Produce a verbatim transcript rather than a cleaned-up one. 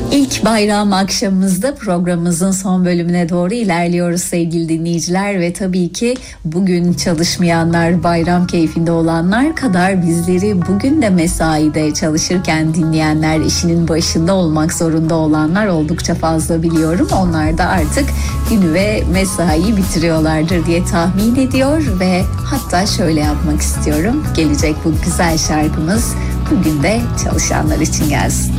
İlk bayram akşamımızda programımızın son bölümüne doğru ilerliyoruz sevgili dinleyiciler ve tabii ki bugün çalışmayanlar, bayram keyfinde olanlar kadar bizleri bugün de mesaide çalışırken dinleyenler, işinin başında olmak zorunda olanlar oldukça fazla biliyorum. Onlar da artık günü ve mesaiyi bitiriyorlardır diye tahmin ediyor ve hatta şöyle yapmak istiyorum. Gelecek bu güzel şarkımız bugün de çalışanlar için gelsin.